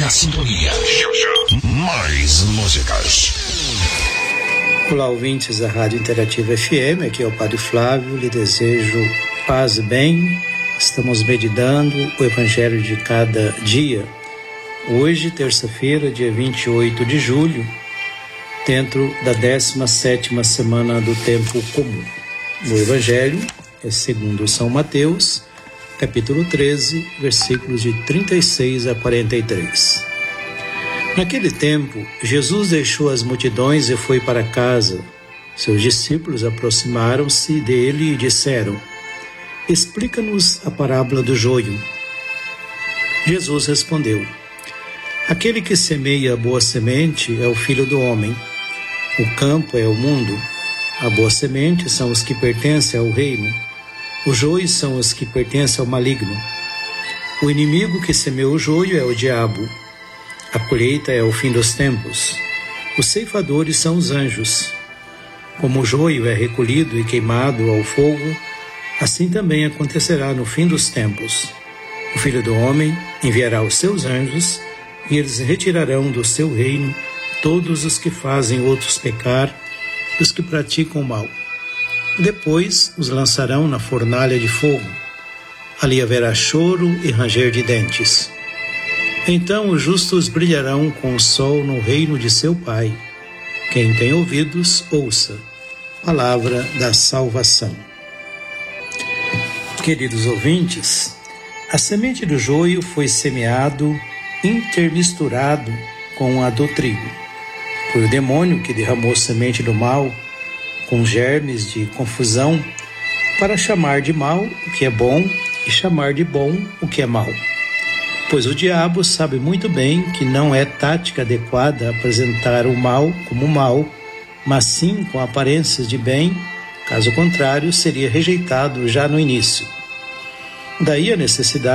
na sintonia. Mais músicas. Olá, ouvintes da Rádio Interativa FM, aqui é o Padre Flávio, lhe desejo paz e bem. Estamos meditando o Evangelho de cada dia. Hoje, terça-feira, dia 28 de julho, dentro da 17ª semana do Tempo Comum. O Evangelho é segundo São Mateus, capítulo 13, versículos de 36 a 43. Naquele tempo, Jesus deixou as multidões e foi para casa. Seus discípulos aproximaram-se dele e disseram: Explica-nos a parábola do joio. Jesus respondeu: Aquele que semeia a boa semente é o Filho do Homem. O campo é o mundo. A boa semente são os que pertencem ao reino. Os joios são os que pertencem ao maligno. O inimigo que semeou o joio é o diabo. A colheita é o fim dos tempos. Os ceifadores são os anjos. Como o joio é recolhido e queimado ao fogo, assim também acontecerá no fim dos tempos. O Filho do Homem enviará os seus anjos, e eles retirarão do seu reino todos os que fazem outros pecar e os que praticam o mal. Depois os lançarão na fornalha de fogo. Ali haverá choro e ranger de dentes. Então os justos brilharão com o sol no reino de seu Pai. Quem tem ouvidos, ouça. Palavra da salvação. Queridos ouvintes, a semente do joio foi semeado intermisturado com a do trigo. Foi o demônio que derramou semente do mal, com germes de confusão, para chamar de mal o que é bom e chamar de bom o que é mal. Pois o diabo sabe muito bem que não é tática adequada apresentar o mal como mal, mas sim com aparências de bem, caso contrário seria rejeitado já no início. Daí a necessidade